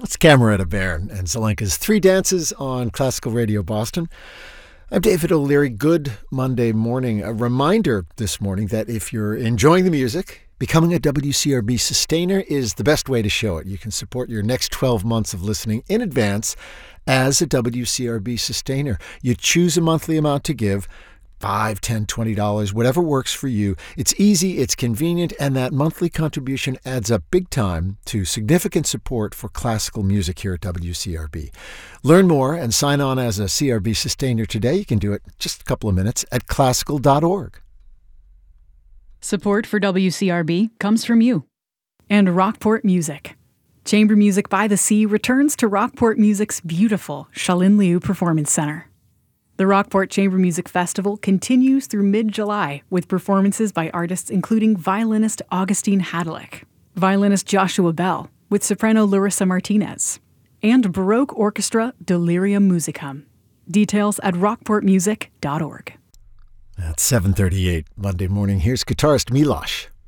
It's Cameretta Bairn and Zelenka's Three Dances on Classical Radio Boston. I'm David O'Leary. Good Monday morning. A reminder this morning that if you're enjoying the music, becoming a WCRB sustainer is the best way to show it. You can support your next 12 months of listening in advance as a WCRB sustainer. You choose a monthly amount to give, $5, $10, $20, whatever works for you. It's easy, it's convenient, and that monthly contribution adds up big time to significant support for classical music here at WCRB. Learn more and sign on as a CRB sustainer today. You can do it in just a couple of minutes at classical.org. Support for WCRB comes from you and Rockport Music. Chamber Music by the Sea returns to Rockport Music's beautiful Shalin Liu Performance Center. The Rockport Chamber Music Festival continues through mid-July with performances by artists including violinist Augustine Hadlick, violinist Joshua Bell with soprano Larissa Martinez, and Baroque Orchestra Delirium Musicum. Details at rockportmusic.org. At 7:38 Monday morning, here's guitarist Milosh.